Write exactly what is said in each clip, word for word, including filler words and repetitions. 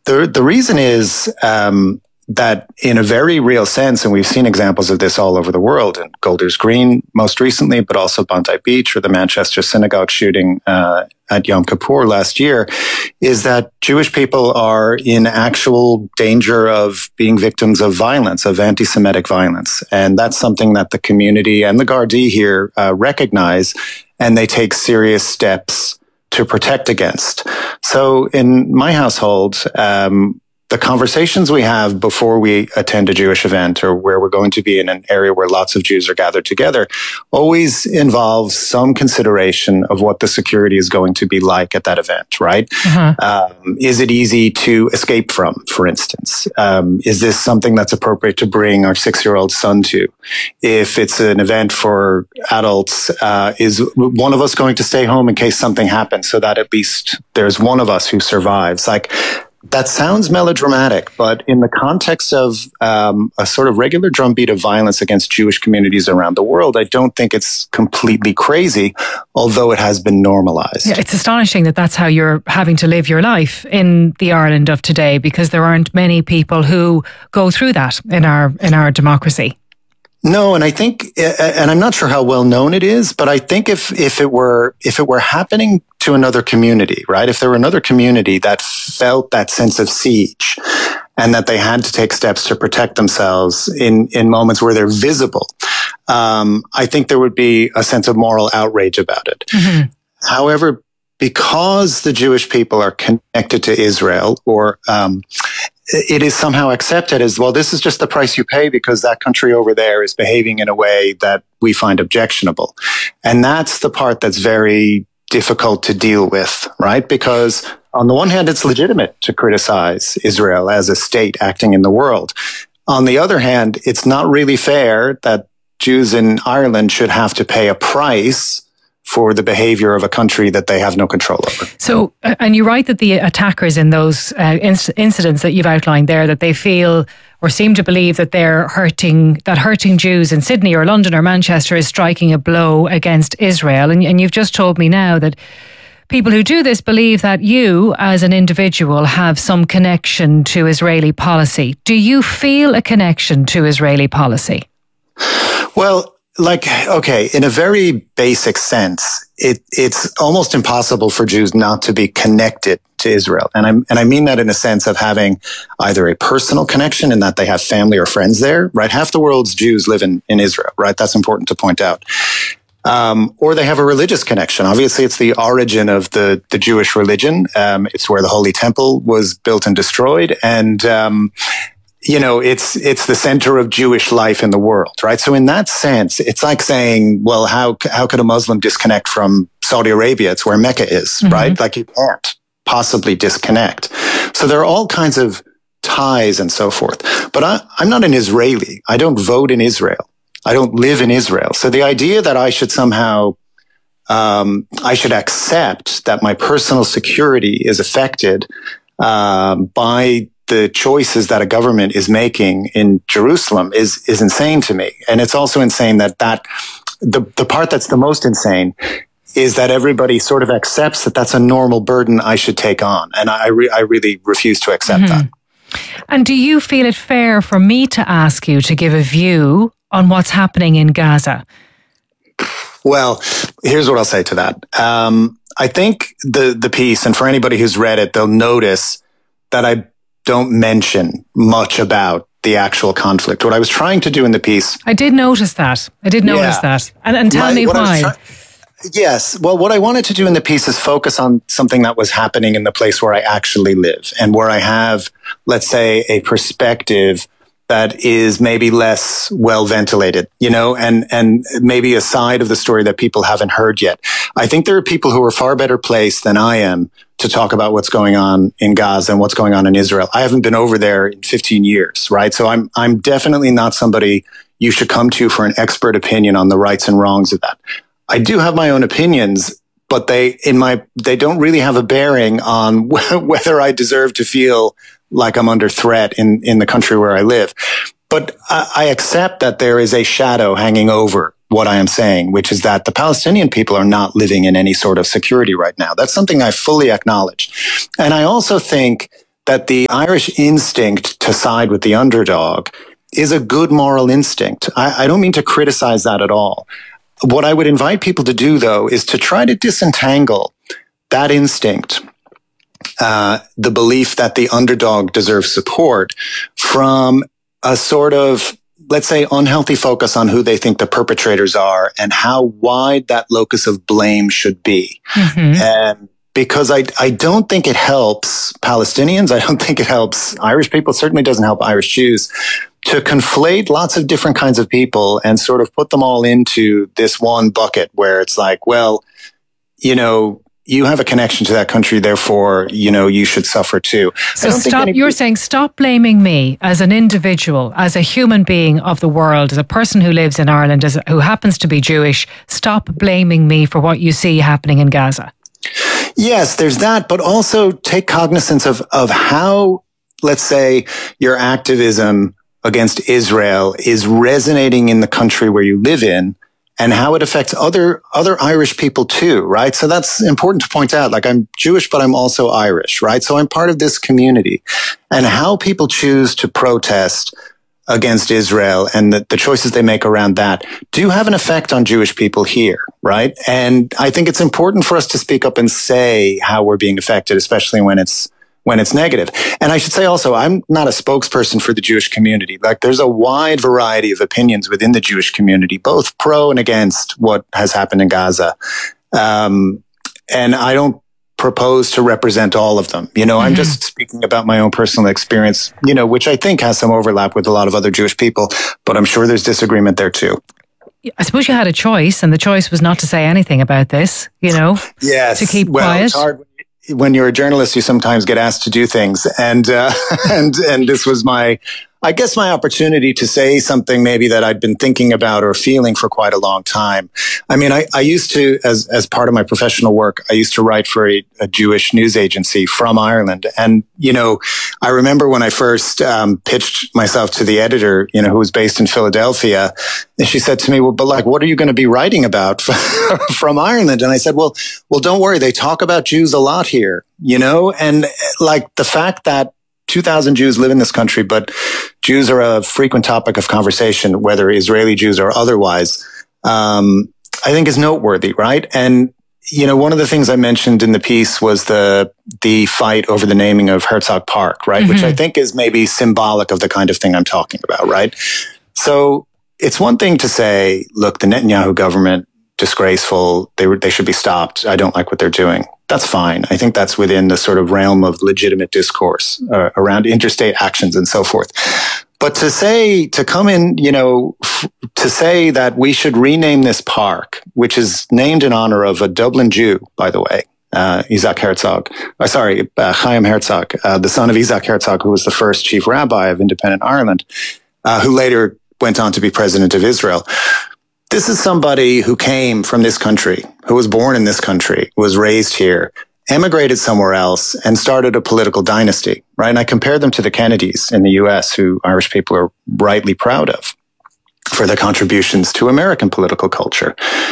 the the reason is um, that in a very real sense, and we've seen examples of this all over the world, in Golders Green most recently, but also Bondi Beach or the Manchester synagogue shooting uh, at Yom Kippur last year, is that Jewish people are in actual danger of being victims of violence, of anti-Semitic violence. And that's something that the community and the Gardaí here uh, recognize, and they take serious steps to protect against. So in my household, um, the conversations we have before we attend a Jewish event or where we're going to be in an area where lots of Jews are gathered together always involves some consideration of what the security is going to be like at that event, right? Uh-huh. Um, is it easy to escape from, for instance? Um, is this something that's appropriate to bring our six-year-old son to? If it's an event for adults, uh, is one of us going to stay home in case something happens so that at least there's one of us who survives? Like, that sounds melodramatic, but in the context of um, a sort of regular drumbeat of violence against Jewish communities around the world, I don't think it's completely crazy, although it has been normalized. Yeah, it's astonishing that that's how you're having to live your life in the Ireland of today, because there aren't many people who go through that in our in our democracy. No, and I think, and I'm not sure how well known it is, but I think if if it were if it were happening to another community, right? If there were another community that felt that sense of siege and that they had to take steps to protect themselves in in moments where they're visible, um, I think there would be a sense of moral outrage about it. Mm-hmm. However, because the Jewish people are connected to Israel, or um, it is somehow accepted as, well, this is just the price you pay because that country over there is behaving in a way that we find objectionable. And that's the part that's very difficult to deal with, right? Because on the one hand, it's legitimate to criticize Israel as a state acting in the world. On the other hand, it's not really fair that Jews in Ireland should have to pay a price for the behavior of a country that they have no control over. So, and you write that the attackers in those uh, inc- incidents that you've outlined there, that they feel or seem to believe that they're hurting, that hurting Jews in Sydney or London or Manchester is striking a blow against Israel. And, and you've just told me now that people who do this believe that you, as an individual, have some connection to Israeli policy. Do you feel a connection to Israeli policy? Well, Like, okay, in a very basic sense, it, it's almost impossible for Jews not to be connected to Israel. And I and I mean that in a sense of having either a personal connection in that they have family or friends there, right? Half the world's Jews live in, in Israel, right? That's important to point out. Um, or they have a religious connection. Obviously, it's the origin of the, the Jewish religion. Um, it's where the Holy Temple was built and destroyed. And, um, you know, it's, it's the center of Jewish life in the world, right? So in that sense, it's like saying, well, how, how could a Muslim disconnect from Saudi Arabia? It's where Mecca is, mm-hmm. right? Like you can't possibly disconnect. So there are all kinds of ties and so forth. But I, I'm not an Israeli. I don't vote in Israel. I don't live in Israel. So the idea that I should somehow, um, I should accept that my personal security is affected, um, by the choices that a government is making in Jerusalem is, is insane to me. And it's also insane that that, the, the part that's the most insane is that everybody sort of accepts that that's a normal burden I should take on. And I, re- I really refuse to accept mm-hmm. that. And do you feel it fair for me to ask you to give a view on what's happening in Gaza? Well, here's what I'll say to that. Um, I think the, the piece, and for anybody who's read it, they'll notice that I don't mention much about the actual conflict. What I was trying to do in the piece... I did notice that. I did notice yeah. that. And, and tell My, me why. Try- yes. Well, what I wanted to do in the piece is focus on something that was happening in the place where I actually live and where I have, let's say, a perspective that is maybe less well ventilated, you know, and, and maybe a side of the story that people haven't heard yet. I think there are people who are far better placed than I am to talk about what's going on in Gaza and what's going on in Israel. I haven't been over there in fifteen years, right? So I'm, I'm definitely not somebody you should come to for an expert opinion on the rights and wrongs of that. I do have my own opinions, but they, in my, they don't really have a bearing on whether I deserve to feel like I'm under threat in, in the country where I live. But I, I accept that there is a shadow hanging over what I am saying, which is that the Palestinian people are not living in any sort of security right now. That's something I fully acknowledge. And I also think that the Irish instinct to side with the underdog is a good moral instinct. I, I don't mean to criticize that at all. What I would invite people to do, though, is to try to disentangle that instinct, uh, the belief that the underdog deserves support, from a sort of, let's say, unhealthy focus on who they think the perpetrators are and how wide that locus of blame should be. Mm-hmm. And because I, I don't think it helps Palestinians. I don't think it helps Irish people. It certainly doesn't help Irish Jews to conflate lots of different kinds of people and sort of put them all into this one bucket where it's like, well, you know, you have a connection to that country, therefore, you know, you should suffer too. So stop, you're saying stop blaming me as an individual, as a human being of the world, as a person who lives in Ireland, as who happens to be Jewish. Stop blaming me for what you see happening in Gaza. Yes, there's that, but also take cognizance of, of how, let's say, your activism against Israel is resonating in the country where you live in, and how it affects other, other Irish people too, right? So that's important to point out. Like, I'm Jewish, but I'm also Irish, right? So I'm part of this community, and how people choose to protest against Israel and the, the choices they make around that do have an effect on Jewish people here, right? And I think it's important for us to speak up and say how we're being affected, especially when it's when it's negative. And I should say also, I'm not a spokesperson for the Jewish community. Like, there's a wide variety of opinions within the Jewish community, both pro and against what has happened in Gaza. Um, and I don't propose to represent all of them. You know, mm-hmm. I'm just speaking about my own personal experience, you know, which I think has some overlap with a lot of other Jewish people, but I'm sure there's disagreement there too. I suppose you had a choice, and the choice was not to say anything about this, you know, yes. to keep well, quiet. It's hard. When you're a journalist, you sometimes get asked to do things, and uh, and and this was my, I guess, my opportunity to say something maybe that I'd been thinking about or feeling for quite a long time. I mean, I, I used to, as as part of my professional work, I used to write for a, a Jewish news agency from Ireland, and you know, I remember when I first um, pitched myself to the editor, you know, who was based in Philadelphia, and she said to me, "Well, but like, what are you going to be writing about from Ireland?" And I said, "Well, well, don't worry. They talk about Jews a lot here, you know, and like the fact that two thousand Jews live in this country, but Jews are a frequent topic of conversation, whether Israeli Jews or otherwise, um, I think is noteworthy, right?" And, you know, one of the things I mentioned in the piece was the the fight over the naming of Herzog Park, right? Mm-hmm. Which I think is maybe symbolic of the kind of thing I'm talking about, right? So it's one thing to say, look, the Netanyahu government, disgraceful, they were, they should be stopped. I don't like what they're doing. That's fine. I think that's within the sort of realm of legitimate discourse uh, around interstate actions and so forth. But to say, to come in, you know, f- to say that we should rename this park, which is named in honor of a Dublin Jew, by the way, uh, Isaac Herzog, or sorry, uh, Chaim Herzog, uh, the son of Isaac Herzog, who was the first chief rabbi of independent Ireland, uh, who later went on to be president of Israel. This is somebody who came from this country, who was born in this country, was raised here, emigrated somewhere else, and started a political dynasty, right? And I compare them to the Kennedys in the U S, who Irish people are rightly proud of for their contributions to American political culture.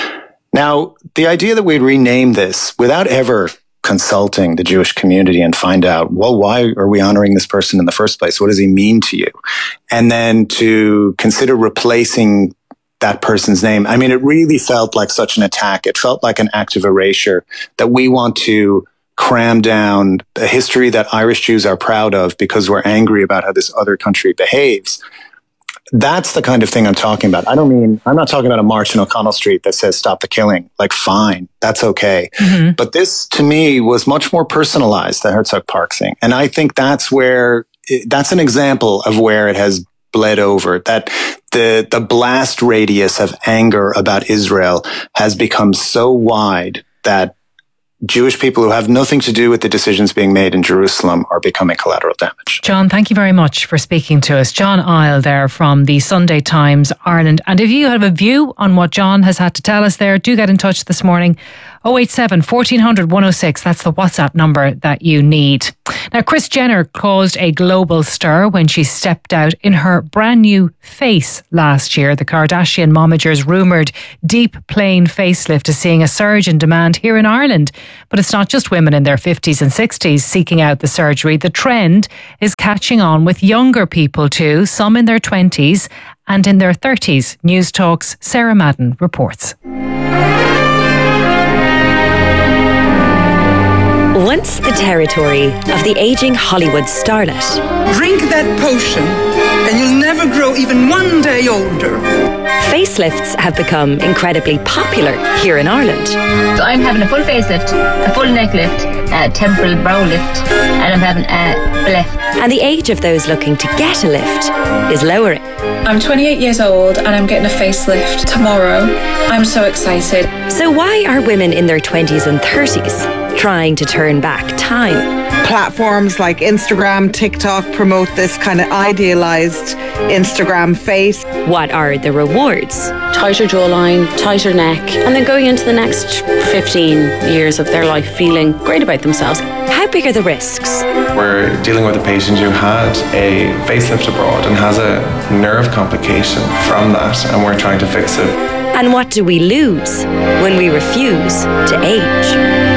Now, the idea that we'd rename this without ever consulting the Jewish community and find out, well, why are we honoring this person in the first place? What does he mean to you? And then to consider replacing that person's name. I mean, it really felt like such an attack. It felt like an act of erasure that we want to cram down a history that Irish Jews are proud of because we're angry about how this other country behaves. That's the kind of thing I'm talking about. I don't mean, I'm not talking about a march in O'Connell Street that says stop the killing. Like, fine, that's okay. Mm-hmm. But this, to me, was much more personalized, the Herzog Park thing. And I think that's where, that's an example of where it has bled over, that the the blast radius of anger about Israel has become so wide that Jewish people who have nothing to do with the decisions being made in Jerusalem are becoming collateral damage. John, thank you very much for speaking to us. John Isle there from the Sunday Times Ireland. And if you have a view on what John has had to tell us there, do get in touch this morning. oh eight seven, fourteen hundred, one oh six. That's the WhatsApp number that you need. Now, Kris Jenner caused a global stir when she stepped out in her brand new face last year. The Kardashian momager's rumoured deep plane facelift is seeing a surge in demand here in Ireland. But it's not just women in their fifties and sixties seeking out the surgery. The trend is catching on with younger people too, some in their twenties and in their thirties. News Talk's Sarah Madden reports. Once the territory of the ageing Hollywood starlet. Drink that potion and you'll never grow even one day older. Facelifts have become incredibly popular here in Ireland. So I'm having a full facelift, a full neck lift, a temporal brow lift, and I'm having a lift. And the age of those looking to get a lift is lowering. I'm twenty-eight years old and I'm getting a facelift tomorrow. I'm so excited. So why are women in their twenties and thirties trying to turn back time? Platforms like Instagram, TikTok promote this kind of idealised Instagram face. What are the rewards? Tighter jawline, tighter neck, and then going into the next fifteen years of their life feeling great about themselves. How big are the risks? We're dealing with a patient who had a facelift abroad and has a nerve complication from that, and we're trying to fix it. And what do we lose when we refuse to age?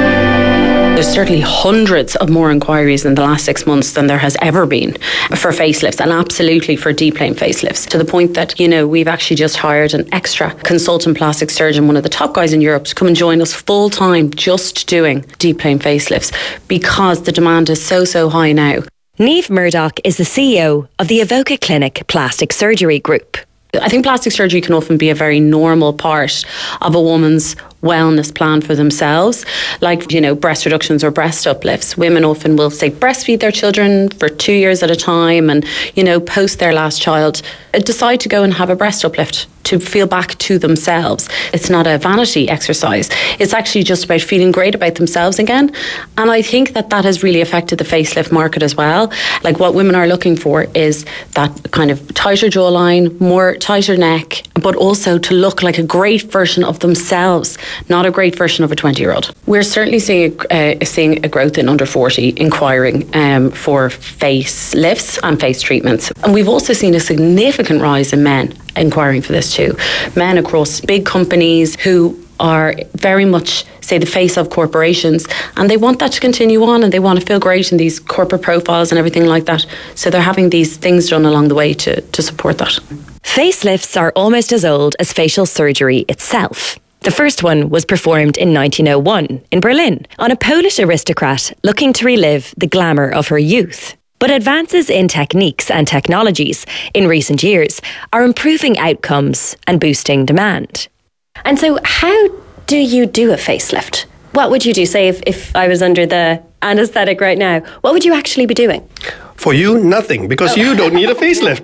There's certainly hundreds of more inquiries in the last six months than there has ever been for facelifts, and absolutely for deep plane facelifts, to the point that, you know, we've actually just hired an extra consultant plastic surgeon, one of the top guys in Europe, to come and join us full time just doing deep plane facelifts because the demand is so, so high now. Niamh Murdoch is the C E O of the Evoca Clinic Plastic Surgery Group. I think plastic surgery can often be a very normal part of a woman's wellness plan for themselves, like, you know, breast reductions or breast uplifts. Women often will, say, breastfeed their children for two years at a time and, you know, post their last child, decide to go and have a breast uplift to feel back to themselves. It's not a vanity exercise. It's actually just about feeling great about themselves again. And I think that that has really affected the facelift market as well. Like, what women are looking for is that kind of tighter jawline, more tighter neck, but also to look like a great version of themselves, not a great version of a twenty-year-old. We're certainly seeing a, uh, seeing a growth in under forty inquiring um, for facelifts and face treatments. And we've also seen a significant rise in men inquiring for this too. Men across big companies who are very much, say, the face of corporations, and they want that to continue on, and they want to feel great in these corporate profiles and everything like that. So they're having these things done along the way to, to support that. Facelifts are almost as old as facial surgery itself. The first one was performed in nineteen oh one in Berlin on a Polish aristocrat looking to relive the glamour of her youth. But advances in techniques and technologies in recent years are improving outcomes and boosting demand. And so how do you do a facelift? What would you do? Say if, if I was under the anaesthetic right now, what would you actually be doing? For you, nothing, because oh. you don't need a facelift.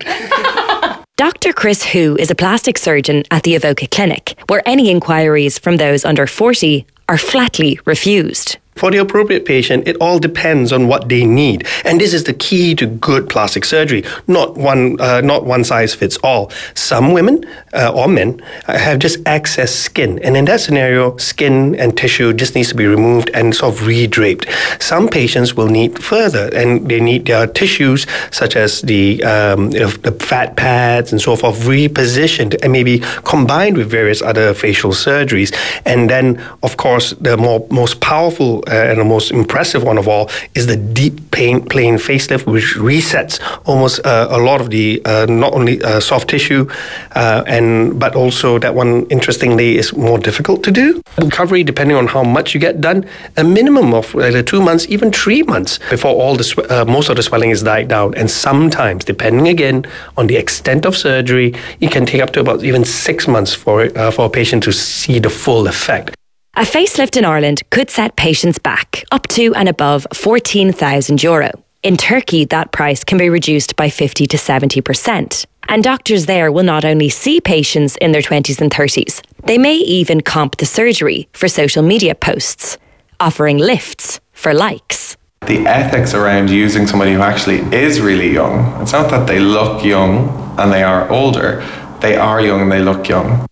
Doctor Chris Hu is a plastic surgeon at the Evoca Clinic, where any inquiries from those under forty are flatly refused. For the appropriate patient, it all depends on what they need. And this is the key to good plastic surgery, not one uh, not one size fits all. Some women uh, or men uh, have just excess skin. And in that scenario, skin and tissue just needs to be removed and sort of redraped. Some patients will need further, and they need their tissues, such as the, um, you know, the fat pads and so forth, repositioned and maybe combined with various other facial surgeries. And then, of course, the more most powerful Uh, and the most impressive one of all is the deep plane, plane facelift, which resets almost uh, a lot of the uh, not only uh, soft tissue, uh, and but also that one, interestingly, is more difficult to do. Recovery, depending on how much you get done, a minimum of uh, two months, even three months before all the sw- uh, most of the swelling is died down. And sometimes, depending again on the extent of surgery, it can take up to about even six months for uh, for a patient to see the full effect. A facelift in Ireland could set patients back up to and above fourteen thousand euro. In Turkey, that price can be reduced by fifty to seventy percent. And doctors there will not only see patients in their twenties and thirties, they may even comp the surgery for social media posts, offering lifts for likes. The ethics around using somebody who actually is really young, it's not that they look young and they are older, they are young and they look young.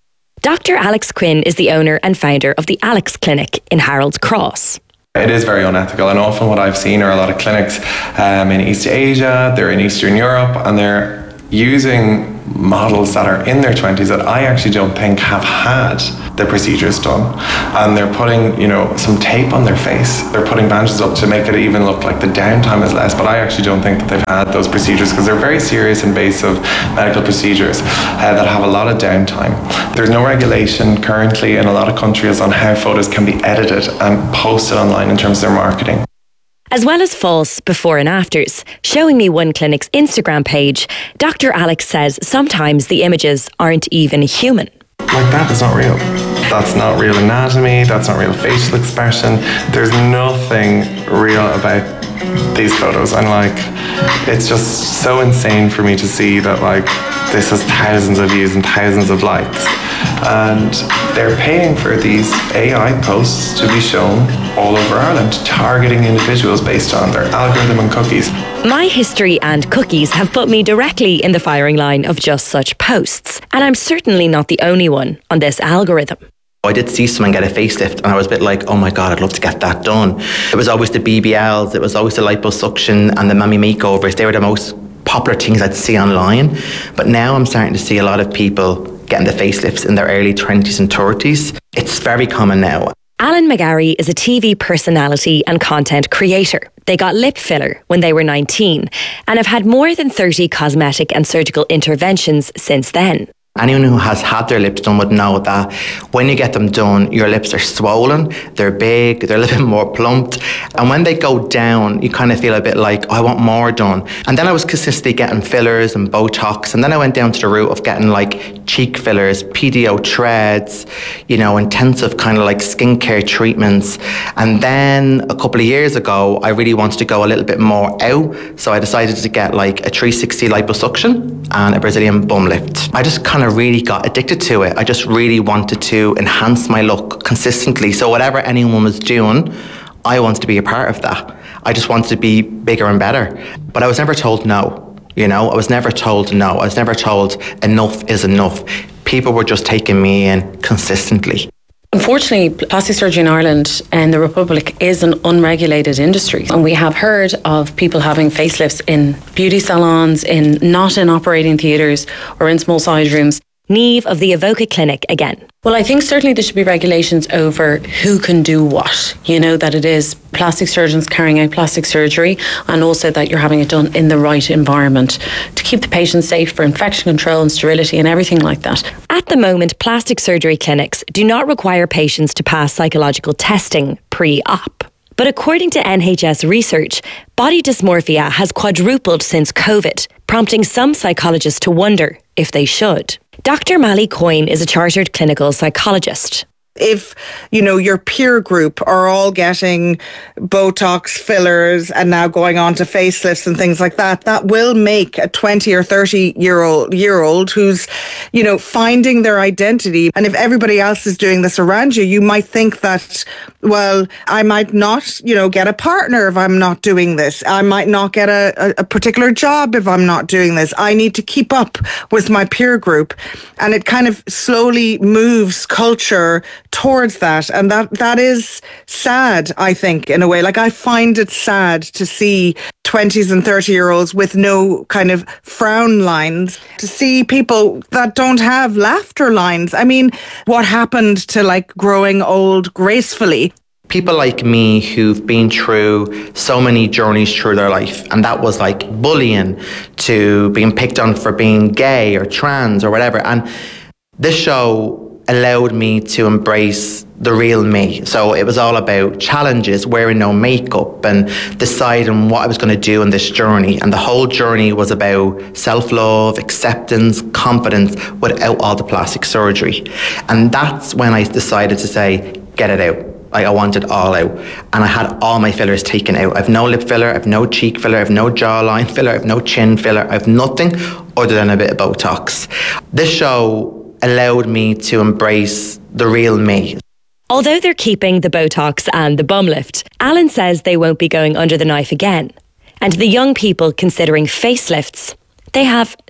Doctor Alex Quinn is the owner and founder of the Alex Clinic in Harold's Cross. It is very unethical, and often what I've seen are a lot of clinics um, in East Asia, they're in Eastern Europe, and they're using models that are in their twenties that I actually don't think have had the procedures done, and they're putting, you know, some tape on their face, they're putting bandages up to make it even look like the downtime is less, but I actually don't think that they've had those procedures, because they're very serious invasive medical procedures uh, that have a lot of downtime. There's no regulation currently in a lot of countries on how photos can be edited and posted online in terms of their marketing. As well as false before and afters, showing me one clinic's Instagram page, Doctor Alex says sometimes the images aren't even human. Like, that is not real. That's not real anatomy, that's not real facial expression. There's nothing real about these photos, and like, it's just so insane for me to see that like this has thousands of views and thousands of likes, and they're paying for these A I posts to be shown all over Ireland, targeting individuals based on their algorithm and cookies. My history and cookies have put me directly in the firing line of just such posts, and I'm certainly not the only one on this algorithm. I did see someone get a facelift and I was a bit like, oh my God, I'd love to get that done. It was always the B B Ls, it was always the liposuction and the mummy makeovers. They were the most popular things I'd see online. But now I'm starting to see a lot of people getting the facelifts in their early twenties and thirties. It's very common now. Alan McGarry is a T V personality and content creator. They got lip filler when they were nineteen and have had more than thirty cosmetic and surgical interventions since then. Anyone who has had their lips done would know that when you get them done, your lips are swollen, they're big, they're a little bit more plumped. And when they go down, you kind of feel a bit like, oh, I want more done. And then I was consistently getting fillers and Botox. And then I went down to the route of getting like cheek fillers, P D O treads, you know, intensive kind of like skincare treatments. And then a couple of years ago, I really wanted to go a little bit more out. So I decided to get like a three sixty liposuction and a Brazilian bum lift. I just kind of really got addicted to it. I just really wanted to enhance my look consistently. So whatever anyone was doing, I wanted to be a part of that. I just wanted to be bigger and better. But I was never told no. You know, I was never told no. I was never told enough is enough. People were just taking me in consistently. Unfortunately, plastic surgery in Ireland and the Republic is an unregulated industry. And we have heard of people having facelifts in beauty salons, in not in operating theatres or in small side rooms. Niamh of the Evoca Clinic again. Well, I think certainly there should be regulations over who can do what. You know, that it is plastic surgeons carrying out plastic surgery, and also that you're having it done in the right environment to keep the patient safe for infection control and sterility and everything like that. At the moment, plastic surgery clinics do not require patients to pass psychological testing pre-op. But according to N H S research, body dysmorphia has quadrupled since COVID, prompting some psychologists to wonder if they should. Doctor Mally Coyne is a chartered clinical psychologist. If, you know, your peer group are all getting Botox fillers and now going on to facelifts and things like that, that will make a twenty or thirty year old year old who's, you know, finding their identity. And if everybody else is doing this around you, you might think that, well, I might not, you know, get a partner if I'm not doing this. I might not get a, a particular job if I'm not doing this. I need to keep up with my peer group. And it kind of slowly moves culture towards that, and that that is sad, I think, in a way. Like, I find it sad to see twenties and thirty year olds with no kind of frown lines, to see people that don't have laughter lines. I mean, what happened to like growing old gracefully? People like me who've been through so many journeys through their life, and that was like bullying to being picked on for being gay or trans or whatever. And this show allowed me to embrace the real me. So it was all about challenges, wearing no makeup and deciding what I was going to do in this journey. And the whole journey was about self-love, acceptance, confidence without all the plastic surgery. And that's when I decided to say, get it out. Like, I want it all out. And I had all my fillers taken out. I have no lip filler, I have no cheek filler, I have no jawline filler, I have no chin filler, I have nothing other than a bit of Botox. This show allowed me to embrace the real me. Although they're keeping the Botox and the bum lift, Alan says they won't be going under the knife again. And the young people considering facelifts, they have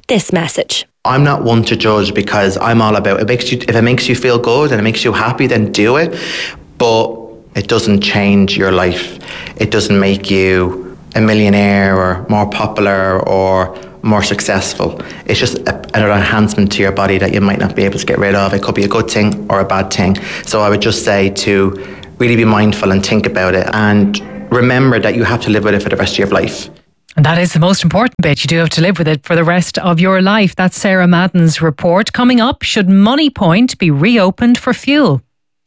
this message. I'm not one to judge because I'm all about it. Makes you, if it makes you feel good and it makes you happy, then do it. But it doesn't change your life. It doesn't make you a millionaire or more popular or more successful. It's just a, another enhancement to your body that you might not be able to get rid of. It could be a good thing or a bad thing. So I would just say to really be mindful and think about it and remember that you have to live with it for the rest of your life. And that is the most important bit. You do have to live with it for the rest of your life. That's Sarah Madden's report. Coming up, should Money Point be reopened for fuel?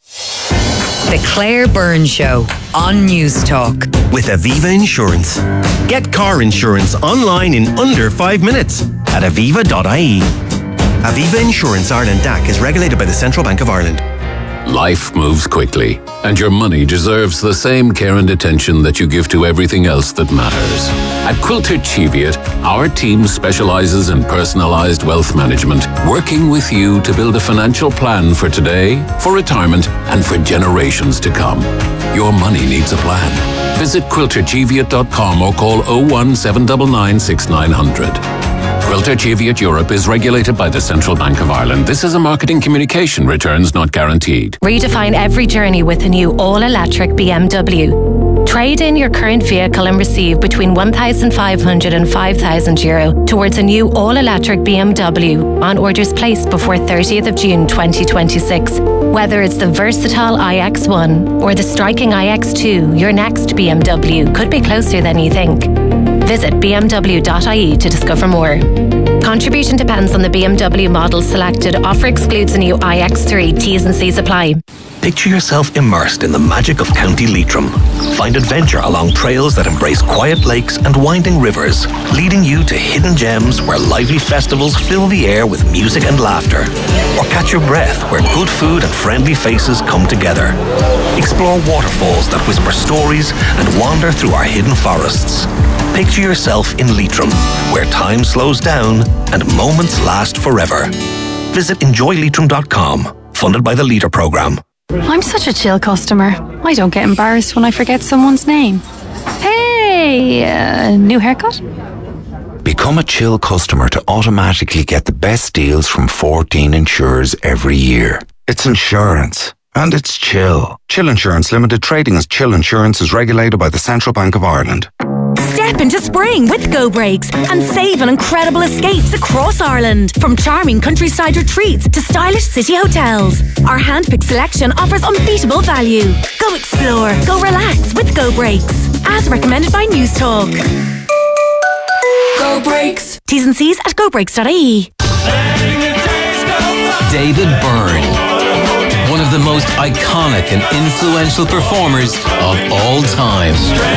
The Claire Byrne Show on News Talk. With Aviva Insurance. Get car insurance online in under five minutes at aviva dot I E. Aviva Insurance Ireland D A C is regulated by the Central Bank of Ireland. Life moves quickly, and your money deserves the same care and attention that you give to everything else that matters. At Quilter Cheviot, our team specialises in personalised wealth management, working with you to build a financial plan for today, for retirement, and for generations to come. Your money needs a plan. Visit quilter cheviot dot com or call oh one seven nine nine six nine hundred. Quilter Cheviot Europe is regulated by the Central Bank of Ireland. This is a marketing communication. Returns not guaranteed. Redefine every journey with a new all-electric B M W. Trade in your current vehicle and receive between one thousand five hundred and five thousand euro towards a new all-electric B M W on orders placed before thirtieth of June twenty twenty-six. Whether it's the versatile i X one or the striking i X two, your next B M W could be closer than you think. Visit b m w dot I E to discover more. Contribution depends on the B M W model selected. Offer excludes the new i X three. T's and C's apply. Picture yourself immersed in the magic of County Leitrim. Find adventure along trails that embrace quiet lakes and winding rivers, leading you to hidden gems where lively festivals fill the air with music and laughter. Or catch your breath where good food and friendly faces come together. Explore waterfalls that whisper stories and wander through our hidden forests. Picture yourself in Leitrim, where time slows down and moments last forever. Visit enjoy leitrim dot com, funded by the Leader Programme. I'm such a chill customer. I don't get embarrassed when I forget someone's name. Hey, uh, new haircut? Become a chill customer to automatically get the best deals from fourteen insurers every year. It's insurance. And it's chill. Chill Insurance Limited, trading as Chill Insurance, is regulated by the Central Bank of Ireland. Step into spring with Go Breaks and save on incredible escapes across Ireland. From charming countryside retreats to stylish city hotels, our handpicked selection offers unbeatable value. Go explore, go relax with Go Breaks. As recommended by News Talk. Go Breaks. T's and C's at go breaks dot I E. David Byrne. One of the most iconic and influential performers of all time.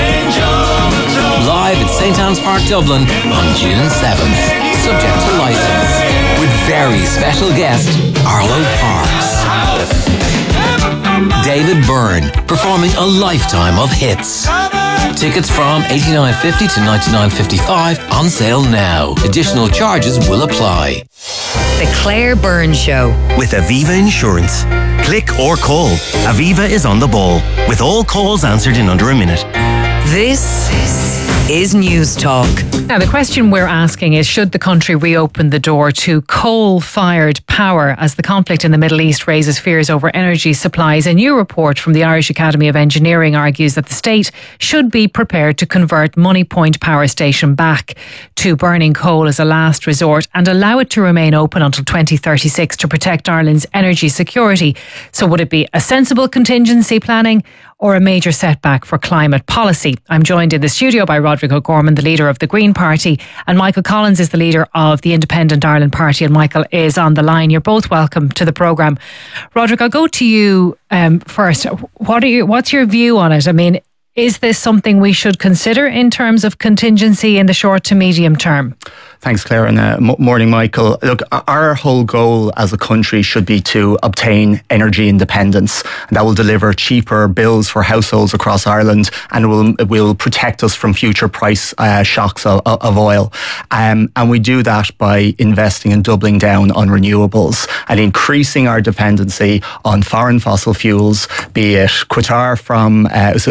Live at St Anne's Park, Dublin on June seventh. Subject to licence. With very special guest, Arlo Parks. David Byrne, performing a lifetime of hits. Tickets from eighty-nine fifty to ninety-nine fifty-five, on sale now. Additional charges will apply. The Claire Byrne Show. With Aviva Insurance. Click or call. Aviva is on the ball, with all calls answered in under a minute. This is News Talk. Now, the question we're asking is, should the country reopen the door to coal-fired power as the conflict in the Middle East raises fears over energy supplies? A new report from the Irish Academy of Engineering argues that the state should be prepared to convert Money Point Power Station back to burning coal as a last resort and allow it to remain open until twenty thirty-six to protect Ireland's energy security. So would it be a sensible contingency planning or a major setback for climate policy? I'm joined in the studio by Roderick O'Gorman, the leader of the Green Party, and Michael Collins is the leader of the Independent Ireland Party, and Michael is on the line. You're both welcome to the programme. Roderick, I'll go to you um, first. What are you, what's your view on it? I mean, is this something we should consider in terms of contingency in the short to medium term? Thanks, Claire, and uh, m- morning, Michael. Look, our whole goal as a country should be to obtain energy independence. That will deliver cheaper bills for households across Ireland, and will will protect us from future price uh, shocks of, of oil. Um, and we do that by investing and doubling down on renewables and increasing our dependency on foreign fossil fuels, be it Qatar from uh, L N G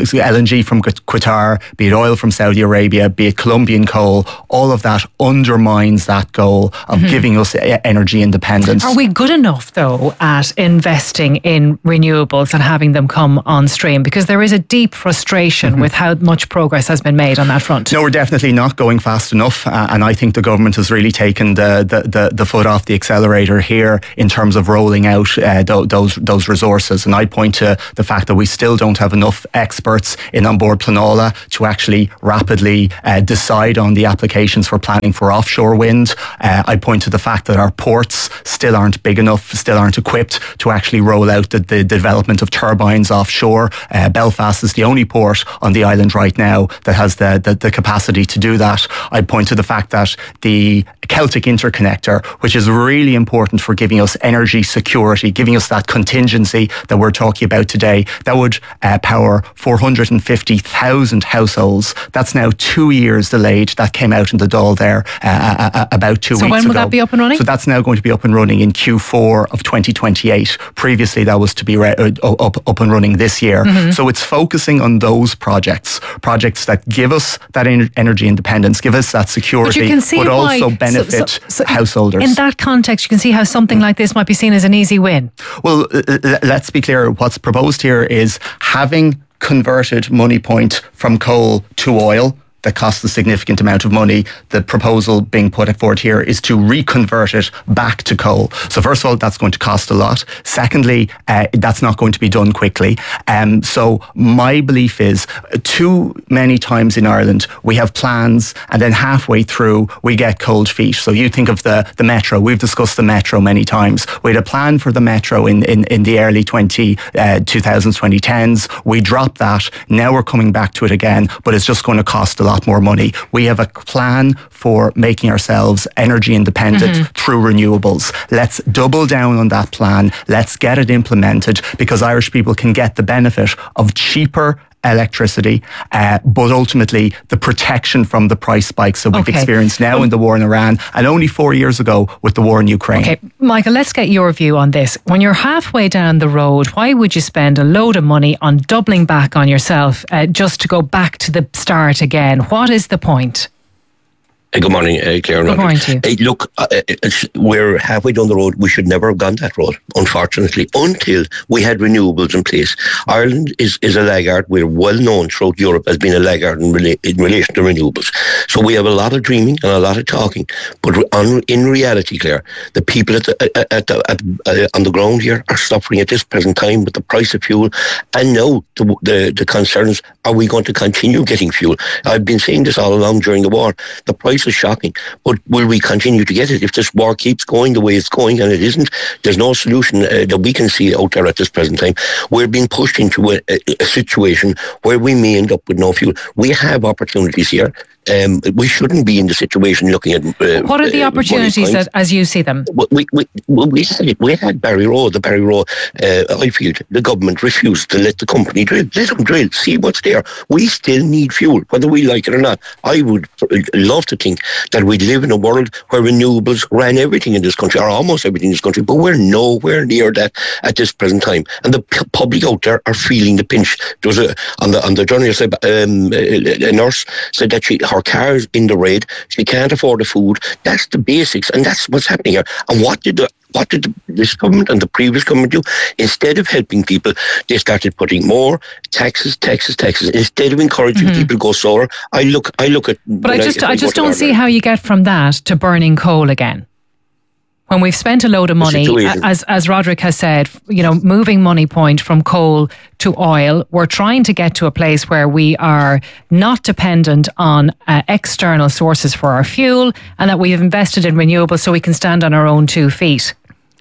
G from Qatar, be it oil from Saudi Arabia, be it Colombian coal, all of that undermines that goal of mm-hmm. giving us energy independence. Are we good enough, though, at investing in renewables and having them come on stream? Because there is a deep frustration mm-hmm. with how much progress has been made on that front. No, we're definitely not going fast enough, uh, and I think the government has really taken the, the, the, the foot off the accelerator here in terms of rolling out uh, th- those those resources. And I point to the fact that we still don't have enough experts in on board Pleanála to actually rapidly uh, decide on the applications for planning for offshore wind. Uh, I point to the fact that our ports still aren't big enough, still aren't equipped to actually roll out the, the development of turbines offshore. Uh, Belfast is the only port on the island right now that has the, the, the capacity to do that. I point to the fact that the Celtic Interconnector, which is really important for giving us energy security, giving us that contingency that we're talking about today, that would uh, power four hundred fifty thousand households. That's now two years delayed. That came out in the Dáil there uh, uh, about two so weeks ago. So when will that be up and running? So that's now going to be up and running in Q four of twenty twenty-eight. Previously, that was to be re- uh, up, up and running this year. Mm-hmm. So it's focusing on those projects, projects that give us that en- energy independence, give us that security, but, but also why, benefit so, so, so householders. In that context, you can see how something like this might be seen as an easy win. Well, uh, let's be clear. What's proposed here is having converted Moneypoint from coal to oil. That costs a significant amount of money. The proposal being put forward here is to reconvert it back to coal. So first of all, that's going to cost a lot. Secondly, uh, that's not going to be done quickly. Um, so my belief is too many times in Ireland, we have plans and then halfway through we get cold feet. So you think of the, the metro. We've discussed the metro many times. We had a plan for the metro in, in, in the early twenty, uh, twenty twenty tens. We dropped that. Now we're coming back to it again, but it's just going to cost a lot lot more money. We have a plan for making ourselves energy independent mm-hmm. through renewables. Let's double down on that plan. Let's get it implemented because Irish people can get the benefit of cheaper electricity, uh, but ultimately the protection from the price spikes that we've okay. experienced now well, in the war in Iran and only four years ago with the war in Ukraine. Okay, Michael, let's get your view on this. When you're halfway down the road, why would you spend a load of money on doubling back on yourself uh, just to go back to the start again? What is the point? Uh, good morning, uh, Claire. Good morning to you. Uh, look, uh, we're halfway down the road. We should never have gone that road, unfortunately, until we had renewables in place. Ireland is, is a laggard. We're well known throughout Europe as being a laggard in, rela- in relation to renewables. So we have a lot of dreaming and a lot of talking. But on, in reality, Claire, the people at the, at the, at, uh, on the ground here are suffering at this present time with the price of fuel. And now the, the, the concerns, are we going to continue getting fuel? I've been saying this all along during the war. The price is shocking, but will we continue to get it if this war keeps going the way it's going? And it isn't. There's no solution uh, that we can see out there at this present time. We're being pushed into a, a, a situation where we may end up with no fuel. We have opportunities here. Um, we shouldn't be in the situation looking at. Uh, what are the opportunities that, as you see them? We we we, we had we had Barry Rowe, the Barry Rowe uh, oil field. The government refused to let the company drill. Let them drill. See what's there. We still need fuel, whether we like it or not. I would love to think that we live in a world where renewables ran everything in this country, or almost everything in this country, but we're nowhere near that at this present time. And the p- public out there are feeling the pinch. There was a on the on the journey, um, a nurse said that she. Her car is in the red. She can't afford the food. That's the basics, and that's what's happening here. And what did the what did the, this government and the previous government do? Instead of helping people, they started putting more taxes, taxes, taxes. Instead of encouraging mm-hmm. people to go solar, I look, I look at. But I just, I, I just don't see how you get from that to burning coal again. When we've spent a load of money, as as Roderick has said, you know, moving Moneypoint from coal to oil, we're trying to get to a place where we are not dependent on uh, external sources for our fuel, and that we have invested in renewables so we can stand on our own two feet.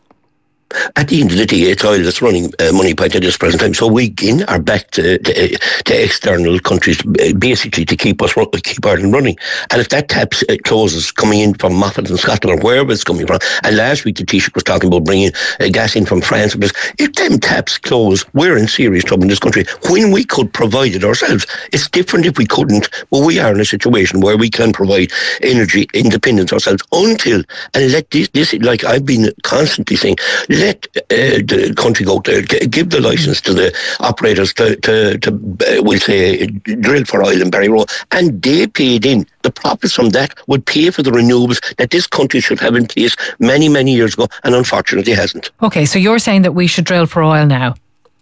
At the end of the day, it's oil that's running uh, Moneypoint at this present time. So we again are back to, to, to external countries, basically to keep us keep Ireland running. And if that tap uh, closes, coming in from Moffat and Scotland or wherever it's coming from, and last week the Taoiseach was talking about bringing uh, gas in from France. If them taps close, we're in serious trouble in this country. When we could provide it ourselves, it's different if we couldn't. But we are in a situation where we can provide energy independence ourselves until and let this, this like I've been constantly saying. let uh, the country go there, give the licence to the operators to, to, to uh, we'll say, drill for oil in Barry Row, and they paid in. The profits from that would pay for the renewables that this country should have in place many, many years ago, and unfortunately hasn't. Okay, so you're saying that we should drill for oil now?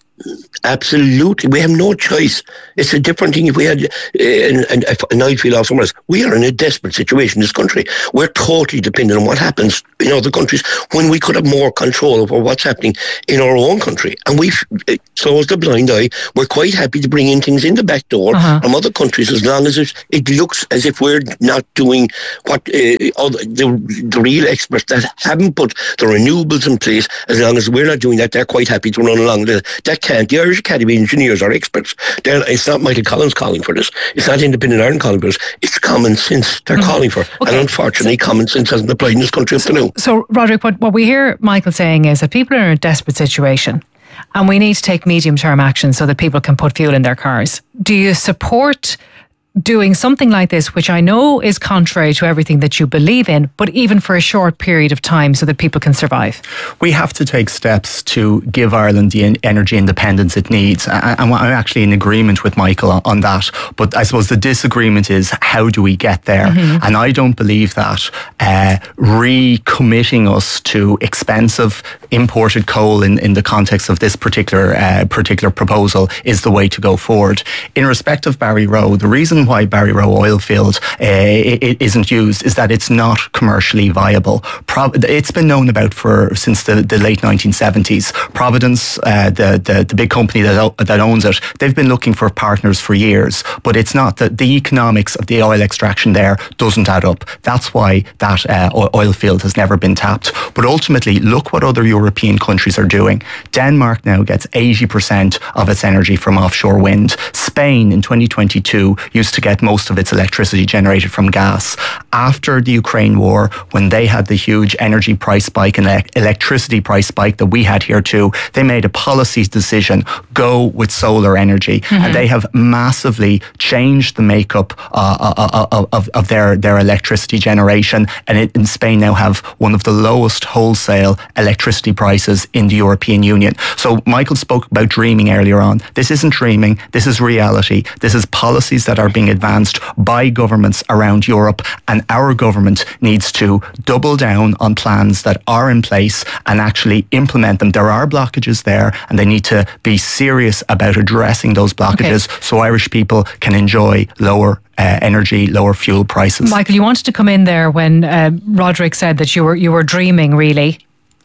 Absolutely, we have no choice. It's a different thing if we had, uh, and, and, and I feel off somewhere else. We are in a desperate situation in this country. We're totally dependent on what happens in other countries when we could have more control over what's happening in our own country. And we've closed a blind eye. We're quite happy to bring in things in the back door uh-huh. from other countries as long as it, it looks as if we're not doing what uh, other, the, the real experts that haven't put the renewables in place. As long as we're not doing that, they're quite happy to run along. That can't. The Irish Academy of Engineers are experts. They're, it's not Michael Collins calling for this. It's not Independent Ireland calling for this. It's common sense they're mm-hmm. calling for. Okay. And unfortunately, so, common sense hasn't applied in this country up so, to now. So, Roderick, what, what we hear Michael saying is that people are in a desperate situation and we need to take medium-term action so that people can put fuel in their cars. Do you support doing something like this, which I know is contrary to everything that you believe in, but even for a short period of time so that people can survive? We have to take steps to give Ireland the energy independence it needs. And I'm actually in agreement with Michael on that. But I suppose the disagreement is, how do we get there? Mm-hmm. And I don't believe that uh, recommitting us to expensive imported coal in, in the context of this particular uh, particular proposal is the way to go forward. In respect of Barry Row, the reason why Barry Row oil field uh, it isn't used is that it's not commercially viable. Pro- it's been known about for since the, the late nineteen seventies. Providence, uh, the, the the big company that that owns it, they've been looking for partners for years, but it's not the, the economics of the oil extraction there doesn't add up. That's why that uh, oil field has never been tapped. But ultimately, look what other European countries are doing. Denmark now gets eighty percent of its energy from offshore wind. Spain in twenty twenty-two used to get most of its electricity generated from gas. After the Ukraine war, when they had the huge energy price spike and electricity price spike that we had here too, they made a policy decision, go with solar energy. Mm-hmm. And they have massively changed the makeup uh, of, of, of their, their electricity generation. And it, in Spain now have one of the lowest wholesale electricity prices in the European Union. So Michael spoke about dreaming earlier on. This isn't dreaming. This is reality. This is policies that are being advanced by governments around Europe, and our government needs to double down on plans that are in place and actually implement them. There are blockages there, and they need to be serious about addressing those blockages okay. so Irish people can enjoy lower Uh, energy, lower fuel prices. Michael, you wanted to come in there when uh, Roderick said that you were you were dreaming, really.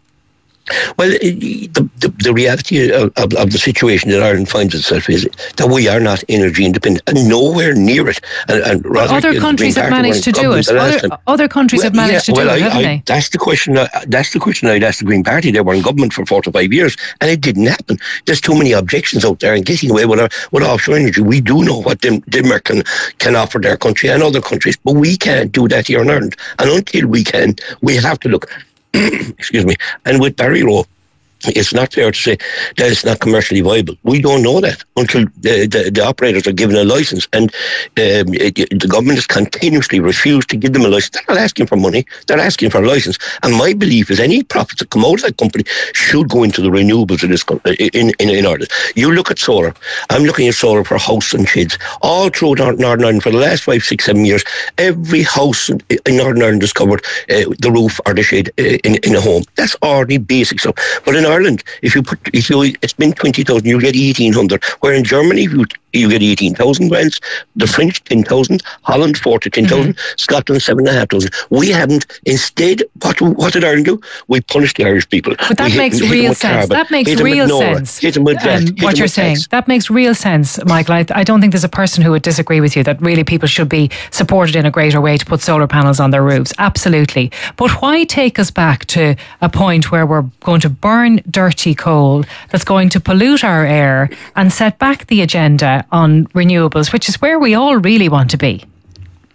Well, the, the, the reality of, of, of the situation that Ireland finds itself is that we are not energy independent and nowhere near it. And, and other countries have managed to do it. Other, other countries well, have managed yeah, to well, do I, it, haven't I, they? That's the question. Uh, that's the question I'd asked the Green Party. They were in government for four to five years, and it didn't happen. There's too many objections out there, and getting away with, our, with offshore energy. We do know what Denmark can, can offer their country and other countries, but we can't do that here in Ireland. And until we can, we have to look. Excuse me. And with Barry Row, it's not fair to say that it's not commercially viable. We don't know that until the, the, the operators are given a licence, and um, it, the government has continuously refused to give them a licence. They're not asking for money, they're asking for a licence. And my belief is any profits that come out of that company should go into the renewables in this in, in, in Ireland. You look at solar. I'm looking at solar for house and sheds. All through Northern Ireland for the last five, six, seven years, every house in, in Northern Ireland has covered uh, the roof or the shed uh, in, in a home. That's already basic stuff. But in Ireland, if you put, if you, it's been twenty thousand, you get eighteen hundred. Where in Germany, you, you get eighteen thousand grants, the French ten thousand, Holland four to ten thousand, mm-hmm. Scotland seven and a half thousand. We haven't. Instead, what what did Ireland do? We punished the Irish people. But that we makes hit, real hit sense. That makes real sense. Hit them with um, that, hit what you're saying. tax. That makes real sense, Michael. I, I don't think there's a person who would disagree with you that really people should be supported in a greater way to put solar panels on their roofs. Absolutely. But why take us back to a point where we're going to burn dirty coal that's going to pollute our air and set back the agenda on renewables, which is where we all really want to be?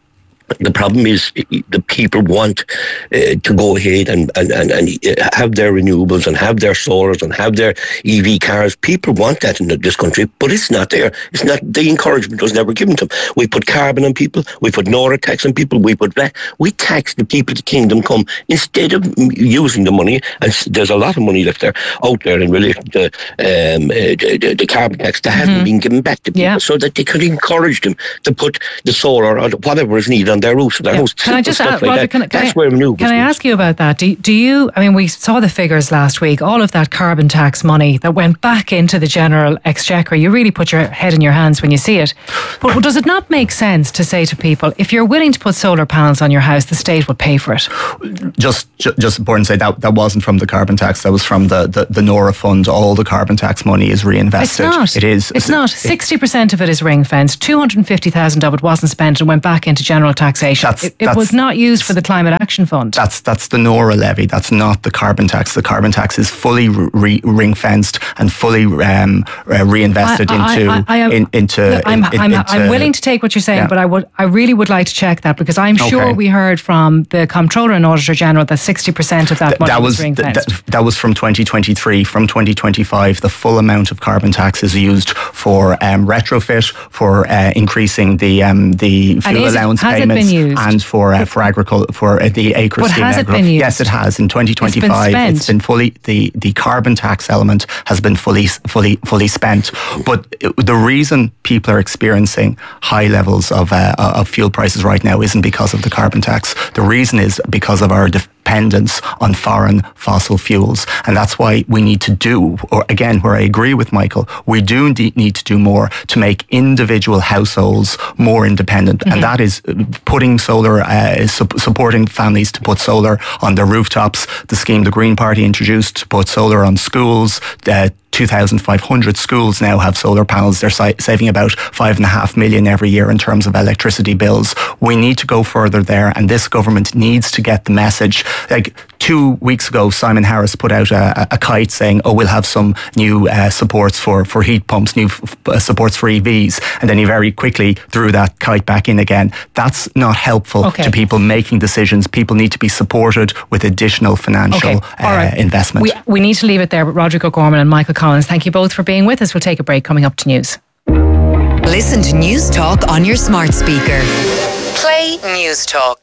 The problem is the people want uh, to go ahead and, and, and, and have their renewables and have their solars and have their E V cars. People want that in this country, but it's not there. It's not, the encouragement was never given to them. We put carbon on people, we put Nora tax on people, we put that. We tax the people to Kingdom Come instead of using the money, and there's a lot of money left there, out there in relation to um, uh, the, the carbon tax that hasn't mm-hmm. been given back to people, yeah. so that they could encourage them to put the solar or whatever is needed on their roofs. Their yeah. house, can I just stuff uh, like Roger, that. Can, can That's I, where renewables Can I ask you about that? Do, do you, I mean, we saw the figures last week, all of that carbon tax money that went back into the general exchequer. You really put your head in your hands when you see it. But does it not make sense to say to people, if you're willing to put solar panels on your house, the state would pay for it? Just just important to say that that wasn't from the carbon tax, that was from the, the, the Nora fund. All the carbon tax money is reinvested. It's not. It is. It's not. sixty percent of it is ring fenced. two hundred fifty thousand of it wasn't spent and went back into general taxation. That's, it it was not used for the Climate Action Fund. That's that's the Nora levy. That's not the carbon tax. The carbon tax is fully re- ring fenced and fully um, uh, reinvested I, into I, I, I am, in, into, look, I'm, in, I'm, into. I'm willing to take what you're saying, yeah. but I would I really would like to check that, because I'm okay. sure we heard from the Comptroller and Auditor General that sixty percent of that Th- money that was, was ring fenced. Th- that was from twenty twenty-three. From twenty twenty-five, the full amount of carbon tax is used for um, retrofit, for uh, increasing the um, the fuel is, allowance has payments, it been used? and for uh, for agriculture, for uh, the acre but scheme. Has agri- it been used? Yes, it has. In twenty twenty-five, it's been, it's been fully the the carbon tax element has been fully fully fully spent. But the reason people are experiencing high levels of uh, of fuel prices right now isn't because of the carbon tax. The reason is because of our dependence on foreign fossil fuels, and that's why we need to do, or again, where I agree with Michael, we do need to do more to make individual households more independent, mm-hmm. and that is putting solar, uh, su- supporting families to put solar on their rooftops. The scheme the Green Party introduced to put solar on schools. Uh, two thousand five hundred schools now have solar panels. They're si- saving about five and a half million every year in terms of electricity bills. We need to go further there, and this government needs to get the message. Like two weeks ago, Simon Harris put out a, a kite saying, "Oh, we'll have some new uh, supports for, for heat pumps, new f- uh, supports for E Vs," and then he very quickly threw that kite back in again. That's not helpful okay. to people making decisions. People need to be supported with additional financial okay. All right. uh, investment. We, we need to leave it there, but Roderick O'Gorman and Michael Collins, thank you both for being with us. We'll take a break. Coming up to news. Listen to News Talk on your smart speaker. Play News Talk.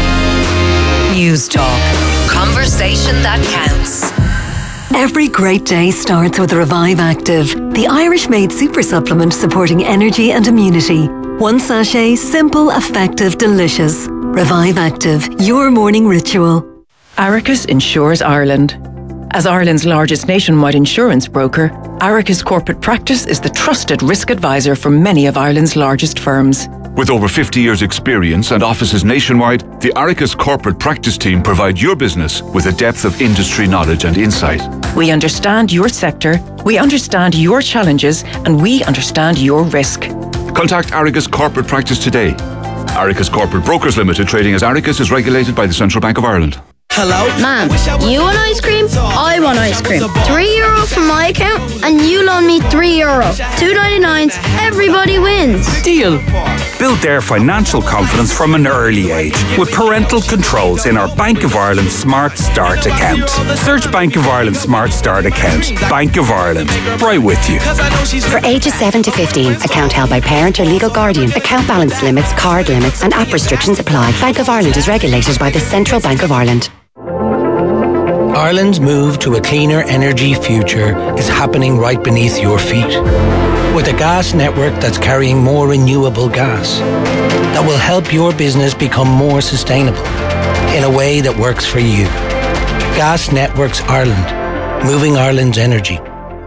News Talk. Conversation that counts. Every great day starts with Revive Active, the Irish-made super supplement supporting energy and immunity. One sachet, simple, effective, delicious. Revive Active, your morning ritual. Aricus Insures Ireland. As Ireland's largest nationwide insurance broker, Aricus Corporate Practice is the trusted risk advisor for many of Ireland's largest firms. With over fifty years' experience and offices nationwide, the Aricus Corporate Practice team provide your business with a depth of industry knowledge and insight. We understand your sector, we understand your challenges, and we understand your risk. Contact Aricus Corporate Practice today. Aricus Corporate Brokers Limited, trading as Aricus, is regulated by the Central Bank of Ireland. Hello? Mom, you want ice cream? I want ice cream. Three euro from my account, and you loan me three euro. Two ninety-nines, everybody wins. Deal. Build their financial confidence from an early age with parental controls in our Bank of Ireland Smart Start account. Search Bank of Ireland Smart Start account. Bank of Ireland. Right with you. For ages seven to fifteen, account held by parent or legal guardian. Account balance limits, card limits, and app restrictions apply. Bank of Ireland is regulated by the Central Bank of Ireland. Ireland's move to a cleaner energy future is happening right beneath your feet. With a gas network that's carrying more renewable gas that will help your business become more sustainable in a way that works for you. Gas Networks Ireland, moving Ireland's energy.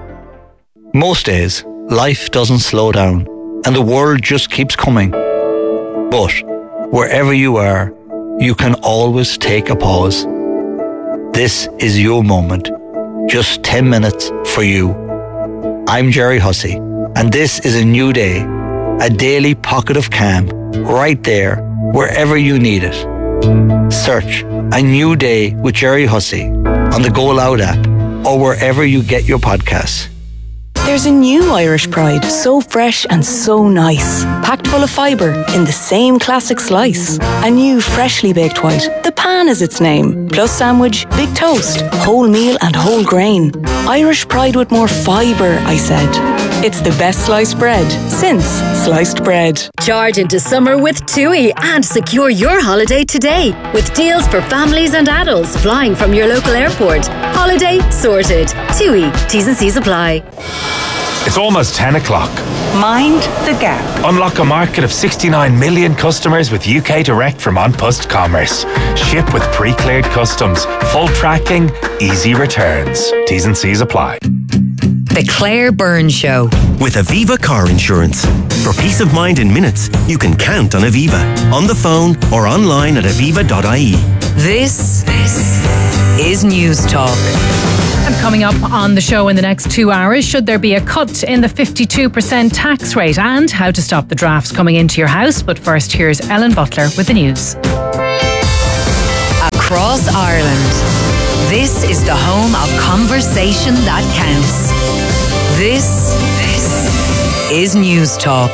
Most days, life doesn't slow down and the world just keeps coming. But wherever you are, you can always take a pause. This is your moment. Just ten minutes for you. I'm Jerry Hussey, and this is a new day, a daily pocket of calm, right there, wherever you need it. Search A New Day with Jerry Hussey on the Go Loud app or wherever you get your podcasts. There's a new Irish Pride, so fresh and so nice. Packed full of fibre in the same classic slice. A new freshly baked white, the Pan is its name. Plus sandwich, big toast, whole meal and whole grain. Irish Pride with more fibre, I said. It's the best sliced bread since sliced bread. Charge into summer with TUI and secure your holiday today with deals for families and adults flying from your local airport. Holiday sorted. TUI. T's and C's apply. It's almost ten o'clock. Mind the gap. Unlock a market of sixty-nine million customers with U K Direct from An Post Commerce. Ship with pre-cleared customs, full tracking, easy returns. T's and C's apply. The Claire Byrne Show. With Aviva Car Insurance. For peace of mind in minutes, you can count on Aviva. On the phone or online at aviva dot I E. This, this is News Talk. And coming up on the show in the next two hours, should there be a cut in the fifty-two percent tax rate and how to stop the drafts coming into your house. But first, here's Ellen Butler with the news. Across Ireland, this is the home of conversation that counts. This, this is News Talk.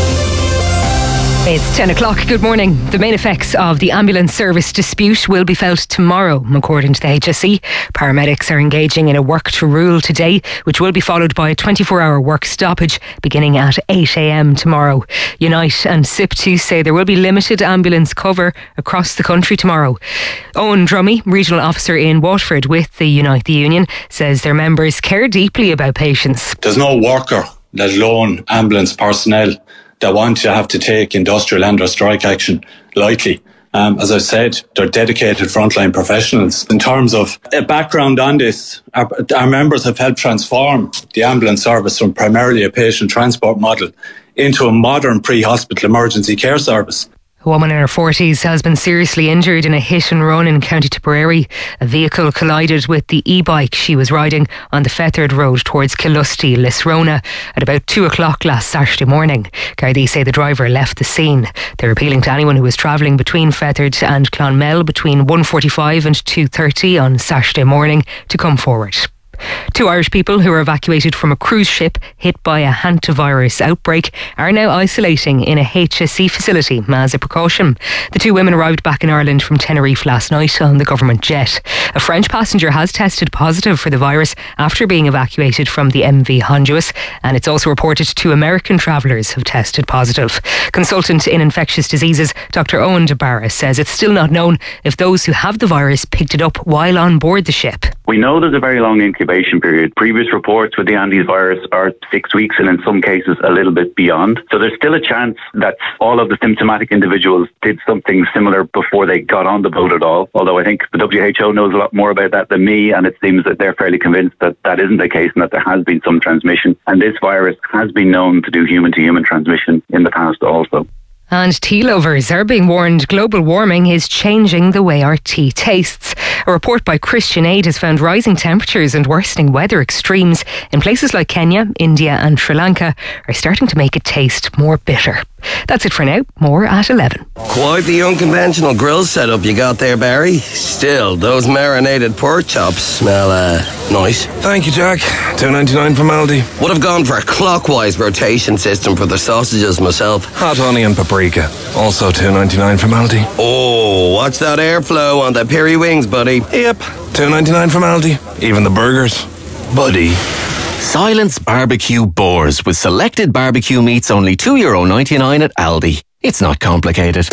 It's ten o'clock. Good morning. The main effects of the ambulance service dispute will be felt tomorrow, according to the H S E. Paramedics are engaging in a work to rule today, which will be followed by a twenty-four hour work stoppage beginning at eight a m tomorrow. Unite and S I P T U say there will be limited ambulance cover across the country tomorrow. Owen Drummy, regional officer in Waterford with the Unite the Union, says their members care deeply about patients. There's no worker, let alone ambulance personnel, that want to have to take industrial and or strike action lightly. Um, as I said, they're dedicated frontline professionals. In terms of a background on this, our, our members have helped transform the ambulance service from primarily a patient transport model into a modern pre-hospital emergency care service. A woman in her forties has been seriously injured in a hit and run in County Tipperary. A vehicle collided with the e-bike she was riding on the Fethard Road towards Killusty, Lisrona at about two o'clock last Saturday morning. Gardaí say the driver left the scene. They're appealing to anyone who was travelling between Fethard and Clonmel between one forty-five and two thirty on Saturday morning to come forward. Two Irish people who were evacuated from a cruise ship hit by a hantavirus outbreak are now isolating in a H S E facility as a precaution. The two women arrived back in Ireland from Tenerife last night on the government jet. A French passenger has tested positive for the virus after being evacuated from the M V Honduras, and it's also reported two American travellers have tested positive. Consultant in infectious diseases Doctor Owen DeBarra says it's still not known if those who have the virus picked it up while on board the ship. We know there's a very long incubation period. Previous reports with the Andes virus are six weeks and in some cases a little bit beyond. So there's still a chance that all of the symptomatic individuals did something similar before they got on the boat at all. Although I think the W H O knows a lot more about that than me, and it seems that they're fairly convinced that that isn't the case and that there has been some transmission. And this virus has been known to do human-to-human transmission in the past also. And tea lovers are being warned global warming is changing the way our tea tastes. A report by Christian Aid has found rising temperatures and worsening weather extremes in places like Kenya, India and Sri Lanka are starting to make it taste more bitter. That's it for now. More at eleven. Quite the unconventional grill setup you got there, Barry. Still, those marinated pork chops smell uh, nice. Thank you, Jack. two ninety-nine from Aldi. Would have gone for a clockwise rotation system for the sausages myself. Hot onion paprika. Also two ninety-nine from Aldi. Oh, watch that airflow on the peri wings, buddy. Yep. two ninety-nine from Aldi. Even the burgers. Buddy. Silence Barbecue Boars with selected barbecue meats only two euro ninety-nine at Aldi. It's not complicated.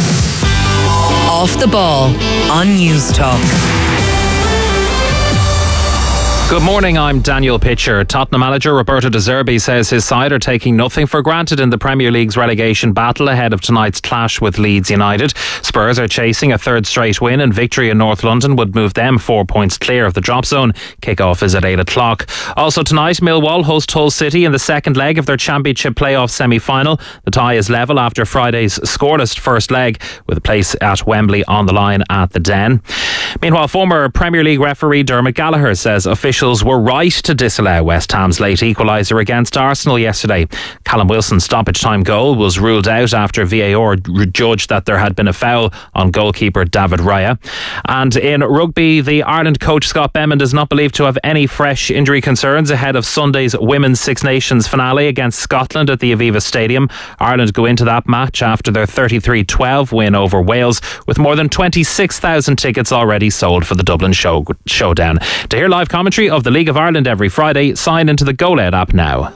Off the Ball on News Talk. Good morning, I'm Daniel Pitcher. Tottenham manager Roberto De Zerbi says his side are taking nothing for granted in the Premier League's relegation battle ahead of tonight's clash with Leeds United. Spurs are chasing a third straight win, and victory in North London would move them four points clear of the drop zone. Kick-off is at eight o'clock. Also tonight, Millwall host Hull City in the second leg of their Championship playoff semi-final. The tie is level after Friday's scoreless first leg, with a place at Wembley on the line at the Den. Meanwhile, former Premier League referee Dermot Gallagher says officials were right to disallow West Ham's late equaliser against Arsenal yesterday. Callum Wilson's stoppage time goal was ruled out after V A R judged that there had been a foul on goalkeeper David Raya. And in rugby, the Ireland coach Scott Bemmond is not believed to have any fresh injury concerns ahead of Sunday's Women's Six Nations finale against Scotland at the Aviva Stadium. Ireland go into that match after their thirty-three twelve win over Wales, with more than twenty-six thousand tickets already sold for the Dublin show, showdown. To hear live commentary of the League of Ireland every Friday, sign into the GoLed app now.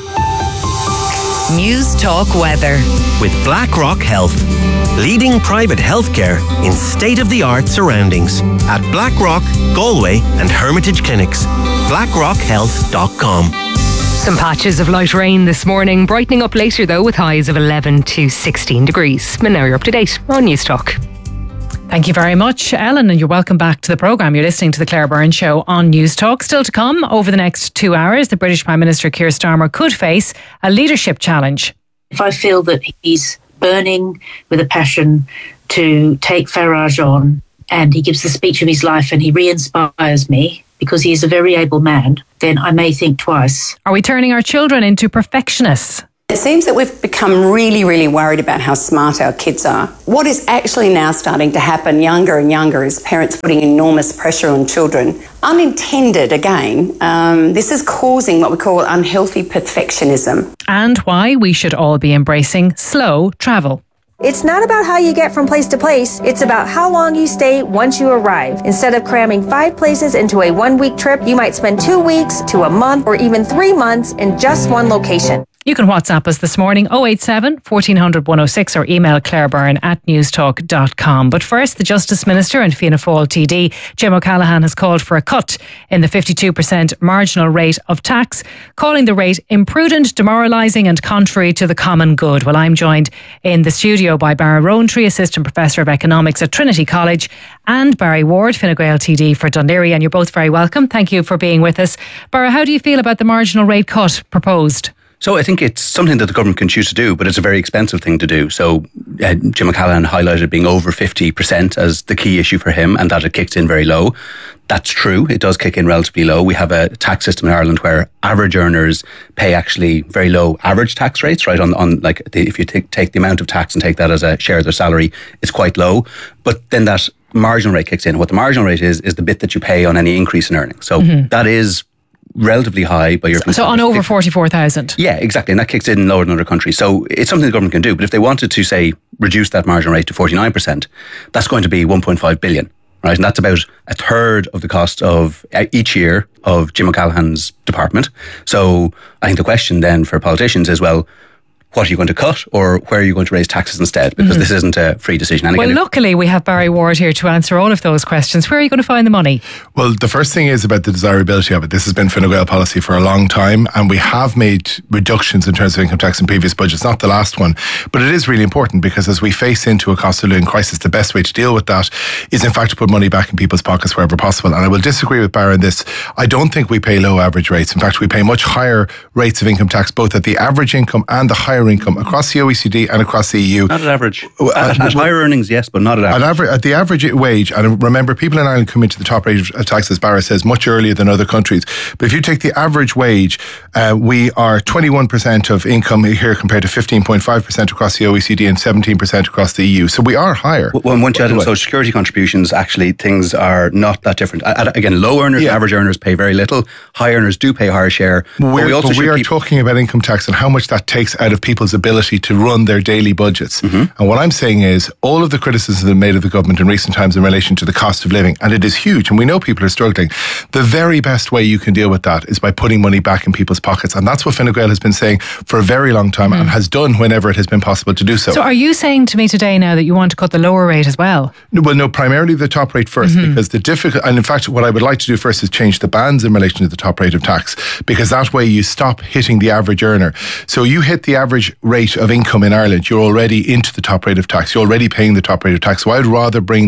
News Talk Weather. With BlackRock Health, leading private healthcare in state-of-the-art surroundings at BlackRock, Galway and Hermitage Clinics. blackrock health dot com. Some patches of light rain this morning, brightening up later though with highs of eleven to sixteen degrees. And now you're up to date on News Talk. Thank you very much, Ellen, and you're welcome back to the programme. You're listening to the Claire Byrne Show on News Talk. Still to come, over the next two hours, the British Prime Minister Keir Starmer could face a leadership challenge. If I feel that he's burning with a passion to take Farage on, and he gives the speech of his life and he re-inspires me because he is a very able man, then I may think twice. Are we turning our children into perfectionists? It seems that we've become really, really worried about how smart our kids are. What is actually now starting to happen younger and younger is parents putting enormous pressure on children. Unintended, again, um, this is causing what we call unhealthy perfectionism. And why we should all be embracing slow travel. It's not about how you get from place to place. It's about how long you stay once you arrive. Instead of cramming five places into a one-week trip, you might spend two weeks to a month or even three months in just one location. You can WhatsApp us this morning, oh eight seven, fourteen hundred, one oh six, or email clarebyrne at newstalk dot com. But first, the Justice Minister and Fianna Fáil T D, Jim O'Callaghan, has called for a cut in the fifty-two percent marginal rate of tax, calling the rate imprudent, demoralising and contrary to the common good. Well, I'm joined in the studio by Barra Rowntree, Assistant Professor of Economics at Trinity College, and Barry Ward, Fine Gael T D for Dún Laoghaire, and you're both very welcome. Thank you for being with us. Barra, how do you feel about the marginal rate cut proposed? So I think it's something that the government can choose to do, but it's a very expensive thing to do. So uh, Jim O'Callaghan highlighted being over fifty percent as the key issue for him, and that it kicks in very low. That's true. It does kick in relatively low. We have a tax system in Ireland where average earners pay actually very low average tax rates, right? On, on like the, if you take, take the amount of tax and take that as a share of their salary, it's quite low. But then that marginal rate kicks in. What the marginal rate is, is the bit that you pay on any increase in earnings. So mm-hmm. that is relatively high by your... So, so on over forty-four thousand? Yeah, exactly. And that kicks in lower than other countries. So it's something the government can do. But if they wanted to, say, reduce that marginal rate to forty-nine percent, that's going to be one point five billion, right? And that's about a third of the cost of each year of Jim O'Callaghan's department. So I think the question then for politicians is, well, what are you going to cut, or where are you going to raise taxes instead? Because mm-hmm. this isn't a free decision. And well, again, luckily we have Barry Ward here to answer all of those questions. Where are you going to find the money? Well, the first thing is about the desirability of it. This has been Fine Gael policy for a long time, and we have made reductions in terms of income tax in previous budgets, not the last one. But it is really important because as we face into a cost of living crisis, the best way to deal with that is in fact to put money back in people's pockets wherever possible. And I will disagree with Barry on this. I don't think we pay low average rates. In fact, we pay much higher rates of income tax, both at the average income and the higher income across the O E C D and across the E U. Not at average. At, at higher earnings, yes, but not at average. At, aver- at the average wage, and remember, people in Ireland come into the top rate of tax, as Barra says, much earlier than other countries. But if you take the average wage, uh, we are twenty-one percent of income here compared to fifteen point five percent across the O E C D and seventeen percent across the E U. So we are higher. Well, once you add in social security contributions, actually things are not that different. At, again, low earners, yeah. average earners pay very little. High earners do pay higher share. We're, but we, also but we are keep- talking about income tax and how much that takes out of people's ability to run their daily budgets. Mm-hmm. And what I'm saying is all of the criticism made of the government in recent times in relation to the cost of living, and it is huge, and we know people are struggling. The very best way you can deal with that is by putting money back in people's pockets. And that's what Fine Gael has been saying for a very long time mm-hmm. and has done whenever it has been possible to do so. So are you saying to me today now that you want to cut the lower rate as well? No, well, no, primarily the top rate first, mm-hmm. because the difficult, and in fact, what I would like to do first is change the bands in relation to the top rate of tax, because that way you stop hitting the average earner. So you hit the average rate of income in Ireland, you're already into the top rate of tax. You're already paying the top rate of tax. So I'd rather bring that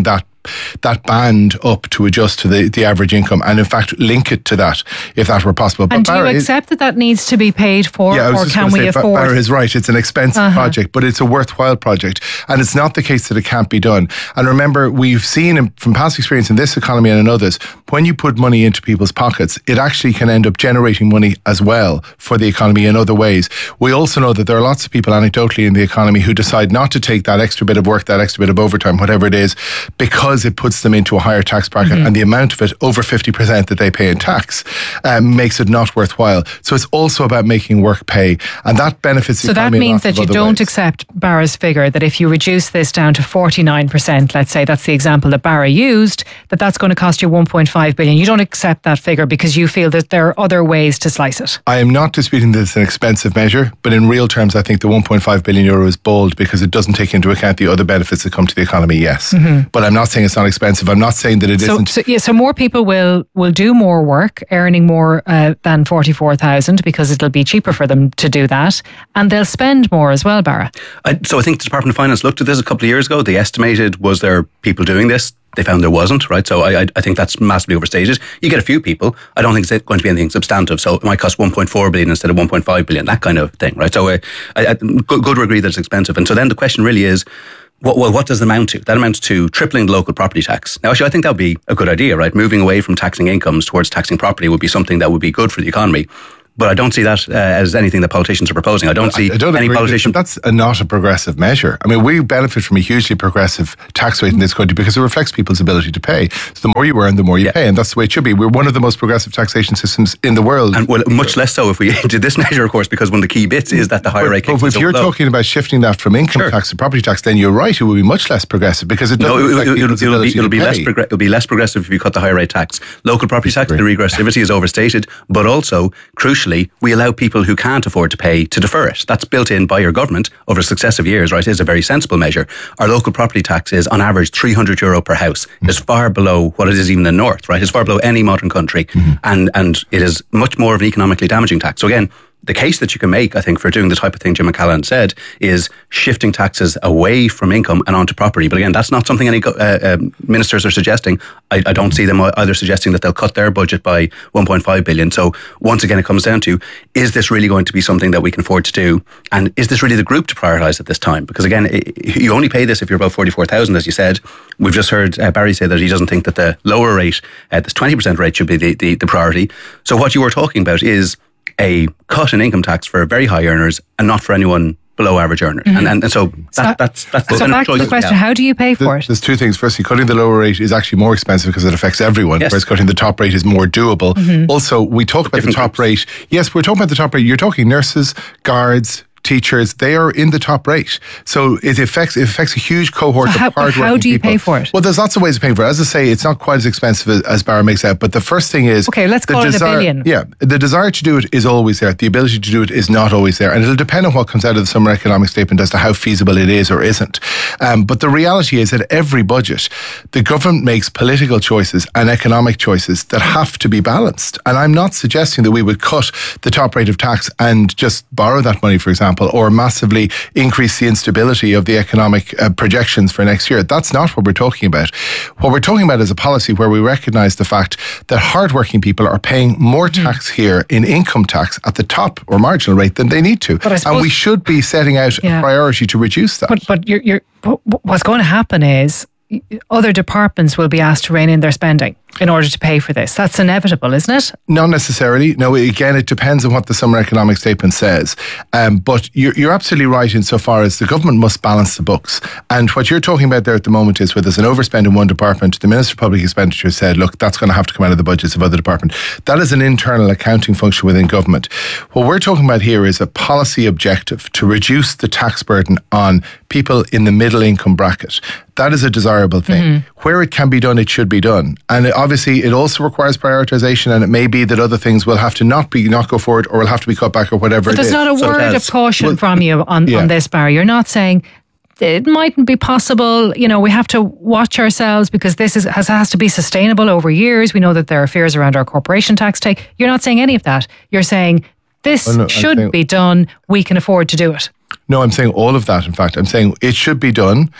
that band up to adjust to the, the average income, and in fact link it to that if that were possible. But and do Barra you accept is, that that needs to be paid for, yeah, or can we say, afford? Barra is right. It's an expensive uh-huh. project, but it's a worthwhile project, and it's not the case that it can't be done. And remember, we've seen in, from past experience in this economy and in others, when you put money into people's pockets, it actually can end up generating money as well for the economy in other ways. We also know that there are lots of people anecdotally in the economy who decide not to take that extra bit of work, that extra bit of overtime, whatever it is, because it puts them into a higher tax bracket, mm-hmm. and the amount of it, over fifty percent that they pay in tax, um, makes it not worthwhile. So it's also about making work pay, and that benefits the so economy. So that means that you don't ways. accept Barra's figure, that if you reduce this down to forty-nine percent, let's say that's the example that Barra used, that that's going to cost you one point five billion. You don't accept that figure because you feel that there are other ways to slice it. I am not disputing that it's an expensive measure, but in real terms, I think the one point five billion euro is bold because it doesn't take into account the other benefits that come to the economy, yes. Mm-hmm. But I'm not saying it's not expensive. I'm not saying that it so, isn't. So, yeah, so more people will, will do more work, earning more uh, than forty-four thousand, because it'll be cheaper for them to do that. And they'll spend more as well, Barra. I, so I think the Department of Finance looked at this a couple of years ago. They estimated, was there people doing this? They found there wasn't, right? So I, I think that's massively overstated. You get a few people. I don't think it's going to be anything substantive. So it might cost one point four billion instead of one point five billion, that kind of thing, right? So uh, I, I, good, good to agree that it's expensive. And so then the question really is, what, well, what does it amount to? That amounts to tripling the local property tax. Now, actually, I think that would be a good idea, right? Moving away from taxing incomes towards taxing property would be something that would be good for the economy. But I don't see that uh, as anything that politicians are proposing. I don't see I, I don't any politician. That's a, not a progressive measure. I mean, we benefit from a hugely progressive tax rate in this country because it reflects people's ability to pay. So the more you earn, the more you yeah. pay, and that's the way it should be. We're one of the most progressive taxation systems in the world. And well, much less so if we did this measure, of course, because one of the key bits is that the higher but, rate. But if so you're low. talking about shifting that from income sure. tax to property tax, then you're right. It will be much less progressive because it doesn't. No, reflect it, it'll, it'll, be, it'll be less. Progr- it'll be less progressive if you cut the higher rate tax. Local property tax, the regressivity is overstated, but also crucially, we allow people who can't afford to pay to defer it. That's built in by your government over successive years, right? It is a very sensible measure. Our local property tax is on average three hundred euro per house. Mm-hmm. It's far below what it is even in the north, right? It's far below any modern country. Mm-hmm. And, and it is much more of an economically damaging tax. So again, the case that you can make, I think, for doing the type of thing Jim McCallan said is shifting taxes away from income and onto property. But again, that's not something any uh, uh, ministers are suggesting. I, I don't see them either suggesting that they'll cut their budget by one point five billion. So once again, it comes down to, is this really going to be something that we can afford to do? And is this really the group to prioritise at this time? Because again, it, you only pay this if you're above forty-four thousand, as you said. We've just heard uh, Barry say that he doesn't think that the lower rate, uh, this twenty percent rate should be the, the, the priority. So what you were talking about is a cut in income tax for very high earners and not for anyone below average earners. Mm-hmm. And, and and so, that, so that's that's the so kind back of to the question, how do you pay for it? There's two things. Firstly, cutting the lower rate is actually more expensive because it affects everyone, yes. whereas cutting the top rate is more doable. Mm-hmm. Also, we talk about the top groups. rate. Yes, we're talking about the top rate. You're talking nurses, guards, teachers, they are in the top rate. So it affects it affects a huge cohort so how, of hardworking people. How do you people. pay for it? Well, there's lots of ways of paying for it. As I say, it's not quite as expensive as, as Barra makes out, but the first thing is... Okay, let's call desire, it a billion. Yeah, the desire to do it is always there. The ability to do it is not always there. And it'll depend on what comes out of the summer economic statement as to how feasible it is or isn't. Um, but the reality is that every budget, the government makes political choices and economic choices that have to be balanced. And I'm not suggesting that we would cut the top rate of tax and just borrow that money, for example, or massively increase the instability of the economic uh, projections for next year. That's not what we're talking about. What we're talking about is a policy where we recognise the fact that hardworking people are paying more mm-hmm. tax here in income tax at the top or marginal rate than they need to. And we should be setting out yeah. a priority to reduce that. But, but you're, you're, what's going to happen is other departments will be asked to rein in their spending in order to pay for this. That's inevitable, isn't it? Not necessarily. No, again, it depends on what the summer economic statement says. Um, but you're, you're absolutely right insofar as the government must balance the books. And what you're talking about there at the moment is where there's an overspend in one department, the Minister of Public Expenditure said, look, that's going to have to come out of the budgets of other departments. That is an internal accounting function within government. What we're talking about here is a policy objective to reduce the tax burden on people in the middle income bracket. That is a desirable thing. Mm-hmm. Where it can be done, it should be done. And obviously, it also requires prioritisation, and it may be that other things will have to not be not go forward, or will have to be cut back, or whatever. But it there's is. not a so word of caution well, from you on, yeah. on this, Barry. You're not saying it mightn't be possible. You know, we have to watch ourselves because this is has, has to be sustainable over years. We know that there are fears around our corporation tax take. You're not saying any of that. You're saying this well, no, should saying, be done. We can afford to do it. No, I'm saying all of that. In fact, I'm saying it should be done.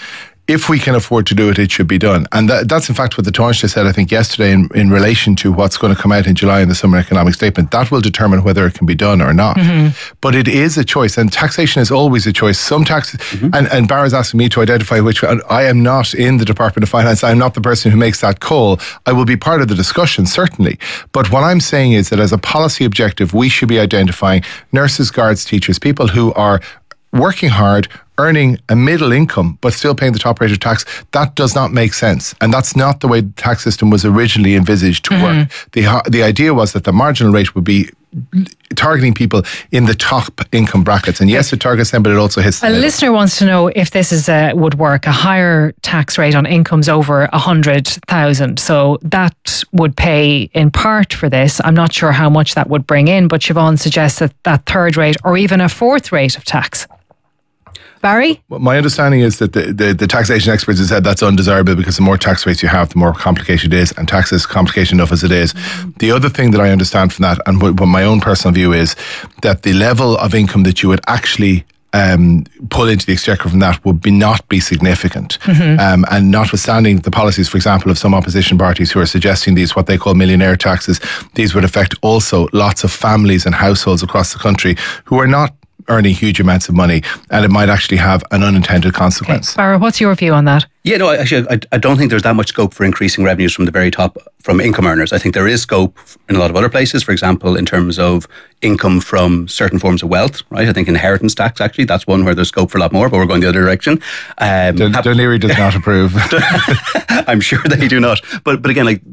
if we can afford to do it, it should be done. And that, that's in fact what the Taoiseach said, I think, yesterday in, in relation to what's going to come out in July in the Summer Economic Statement. That will determine whether it can be done or not. Mm-hmm. But it is a choice, and taxation is always a choice. Some taxes, mm-hmm. and, and Barra's asking me to identify which one. I am not in the Department of Finance. I'm not the person who makes that call. I will be part of the discussion, certainly. But what I'm saying is that as a policy objective, we should be identifying nurses, guards, teachers, people who are working hard, earning a middle income, but still paying the top rate of tax. That does not make sense. And that's not the way the tax system was originally envisaged to mm-hmm. work. The, the idea was that the marginal rate would be targeting people in the top income brackets. And yes, it targets them, but it also hits them. A listener wants to know if this is a, would work, a higher tax rate on incomes over one hundred thousand. So that would pay in part for this. I'm not sure how much that would bring in, but Siobhan suggests that that third rate or even a fourth rate of tax. Barry? Well, my understanding is that the, the, the taxation experts have said that's undesirable because the more tax rates you have, the more complicated it is, and tax is complicated enough as it is. Mm-hmm. The other thing that I understand from that, and what, what my own personal view is, that the level of income that you would actually um, pull into the exchequer from that would be not be significant. Mm-hmm. Um, and notwithstanding the policies, for example, of some opposition parties who are suggesting these, what they call millionaire taxes, these would affect also lots of families and households across the country who are not earning huge amounts of money, and it might actually have an unintended consequence. Okay. Barra, what's your view on that? Yeah, no, actually, I, I don't think there's that much scope for increasing revenues from the very top, from income earners. I think there is scope in a lot of other places, for example, in terms of income from certain forms of wealth, right? I think inheritance tax, actually, that's one where there's scope for a lot more, but we're going the other direction. Um, Dun- Dunleary does not approve. I'm sure they do not. But, but again, like,